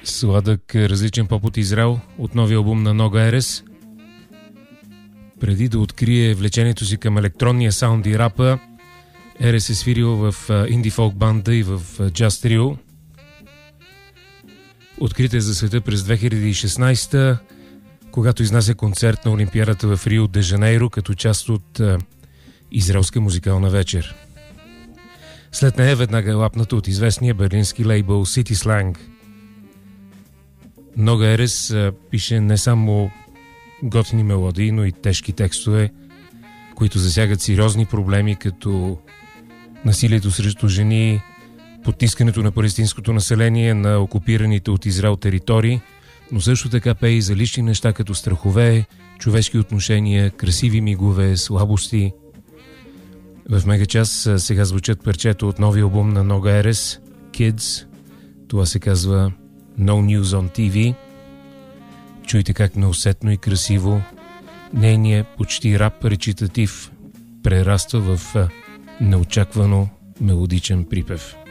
Сладък различен поп от Израел от новия албум на Нога Ерес. Преди да открие влечението си към електронния саунд и рапа, Ерес е свирил в инди фолк банда и в джаз трио. Открит е за света през 2016, когато изнася концерт на Олимпиадата в Рио де Жанейро като част от израелска музикална вечер. След нея веднага е лапната от известния берлински лейбъл City Slang. Нога Ерес пише не само готини мелодии, но и тежки текстове, които засягат сериозни проблеми като насилието срещу жени, потискането на палестинското население на окупираните от Израел територии, но също така пее и за лични неща като страхове, човешки отношения, красиви мигове, слабости. В Мегачас сега звучат парчета от новия албум на Нога Ерес, Kids. Това се казва No News on TV. Чуйте как неусетно и красиво нейният почти рап речитатив прераства в неочаквано мелодичен припев.